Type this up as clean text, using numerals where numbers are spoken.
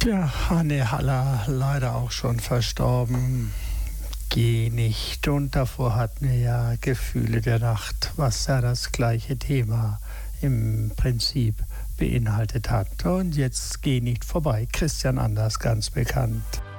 Ja, Anne Haller, leider auch schon verstorben. Geh nicht. Und davor hatten wir ja Gefühle der Nacht, was ja das gleiche Thema im Prinzip beinhaltet hat. Und jetzt Geh nicht vorbei. Christian Anders, ganz bekannt.